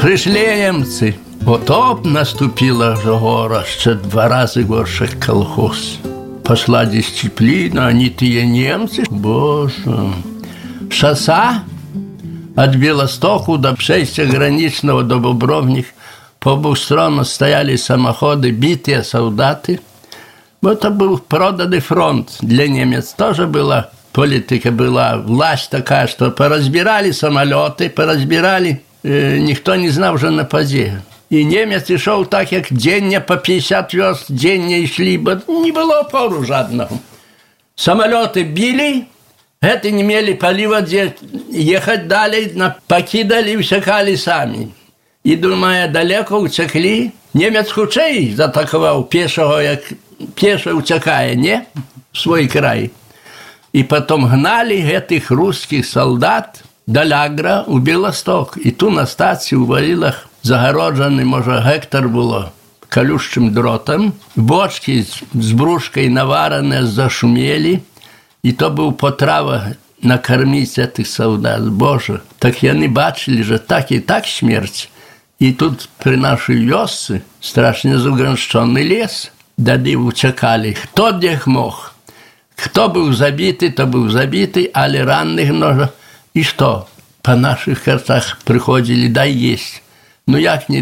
Прийшли німці. Потоп наступила же гора, ще 2 рази горше колхоз. Пошла дисциплина, они тые немцы, боже. Шосса от Белостоку до Пшейся граничного до Бобровних. По обеих сторонах стояли самоходы, битые солдаты. Это был проданный фронт для немец. Тоже была политика, была власть такая, что поразбирали самолеты, поразбирали. Никто не знал уже на позе. И немец шел так, как день по 50 верст, день не шли, бо не было опору жадного. Самолеты били, это не имели полива, где ехать далее, покидали, всякали сами. І, думаю, далеко утекли. Немець хутчэй заатакаваў пешого, як пеша утекае, не? В свой край. И потом гнали этих русских солдат до Лягра у Белосток. И ту на стації у Валілах загороджений, може, гектар було колючим дротом. Бочки з брушкой наварене зашумели. И то був потрава накормить этих солдат. Боже, так яны бачили же так и так смерть. И тут при нашей вёсцы страшно загранченный лес. Дады утекали, кто где мог. Кто был забитый, то был забитый, але ранных много. И что? По наших картах приходили, дай есть. Ну як не